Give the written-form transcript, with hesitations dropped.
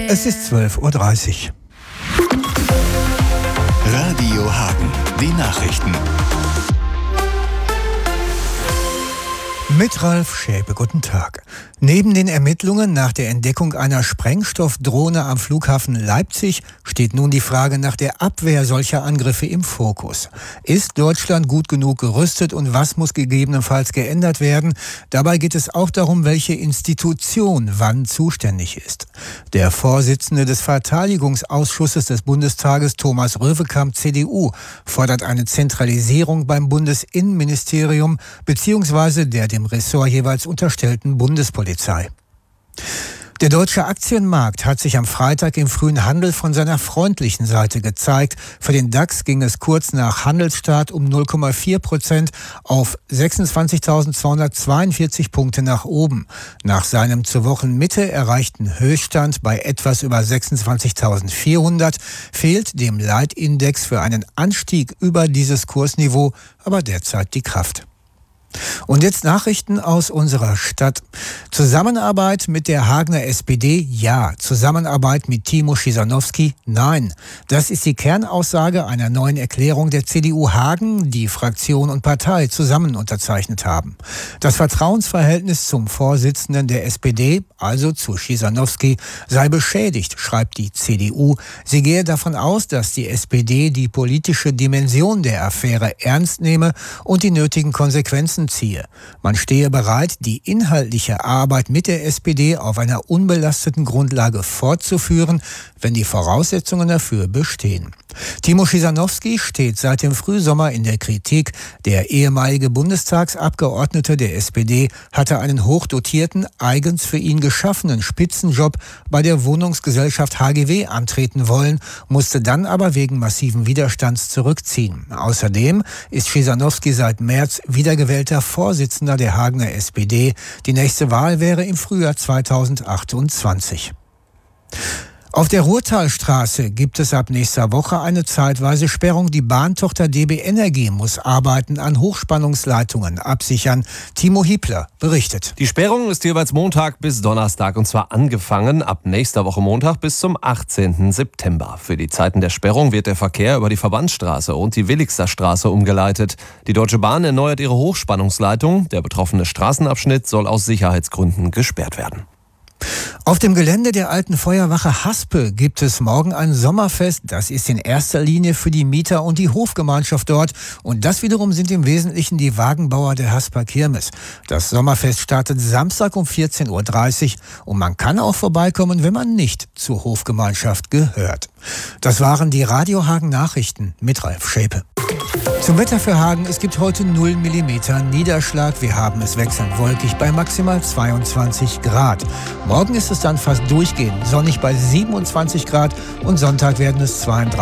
Es ist 12:30 Uhr. Radio Hagen, die Nachrichten. Mit Ralf Schäpe, guten Tag. Neben den Ermittlungen nach der Entdeckung einer Sprengstoffdrohne am Flughafen Leipzig steht nun die Frage nach der Abwehr solcher Angriffe im Fokus. Ist Deutschland gut genug gerüstet und was muss gegebenenfalls geändert werden? Dabei geht es auch darum, welche Institution wann zuständig ist. Der Vorsitzende des Verteidigungsausschusses des Bundestages, Thomas Röwekamp, CDU, fordert eine Zentralisierung beim Bundesinnenministerium bzw. der dem Ressort jeweils unterstellten Bundespolizei. Der deutsche Aktienmarkt hat sich am Freitag im frühen Handel von seiner freundlichen Seite gezeigt. Für den DAX ging es kurz nach Handelsstart um 0,4% auf 26.242 Punkte nach oben. Nach seinem zur Wochenmitte erreichten Höchststand bei etwas über 26.400 fehlt dem Leitindex für einen Anstieg über dieses Kursniveau aber derzeit die Kraft. Und jetzt Nachrichten aus unserer Stadt. Zusammenarbeit mit der Hagener SPD? Ja. Zusammenarbeit mit Timo Schisanowski? Nein. Das ist die Kernaussage einer neuen Erklärung der CDU Hagen, die Fraktion und Partei zusammen unterzeichnet haben. Das Vertrauensverhältnis zum Vorsitzenden der SPD, also zu Schisanowski, sei beschädigt, schreibt die CDU. Sie gehe davon aus, dass die SPD die politische Dimension der Affäre ernst nehme und die nötigen Konsequenzen ziehe. Man stehe bereit, die inhaltliche Arbeit mit der SPD auf einer unbelasteten Grundlage fortzuführen, wenn die Voraussetzungen dafür bestehen. Timo Schisanowski steht seit dem Frühsommer in der Kritik. Der ehemalige Bundestagsabgeordnete der SPD hatte einen hochdotierten, eigens für ihn geschaffenen Spitzenjob bei der Wohnungsgesellschaft HGW antreten wollen, musste dann aber wegen massiven Widerstands zurückziehen. Außerdem ist Schisanowski seit März wiedergewählter Vorsitzender der Hagener SPD. Die nächste Wahl wäre im Frühjahr 2028. Auf der Ruhrtalstraße gibt es ab nächster Woche eine zeitweise Sperrung. Die Bahntochter DB Energie muss Arbeiten an Hochspannungsleitungen absichern. Timo Hiebler berichtet. Die Sperrung ist jeweils Montag bis Donnerstag und zwar angefangen ab nächster Woche Montag bis zum 18. September. Für die Zeiten der Sperrung wird der Verkehr über die Verbandsstraße und die Willigster Straße umgeleitet. Die Deutsche Bahn erneuert ihre Hochspannungsleitung. Der betroffene Straßenabschnitt soll aus Sicherheitsgründen gesperrt werden. Auf dem Gelände der alten Feuerwache Haspe gibt es morgen ein Sommerfest. Das ist in erster Linie für die Mieter und die Hofgemeinschaft dort. Und das wiederum sind im Wesentlichen die Wagenbauer der Hasper Kirmes. Das Sommerfest startet Samstag um 14:30 Uhr. Und man kann auch vorbeikommen, wenn man nicht zur Hofgemeinschaft gehört. Das waren die Radio Hagen Nachrichten mit Ralf Schäpe. Zum Wetter für Hagen, es gibt heute 0 Millimeter Niederschlag. Wir haben es wechselnd wolkig bei maximal 22 Grad. Morgen ist es dann fast durchgehend sonnig bei 27 Grad und Sonntag werden es 32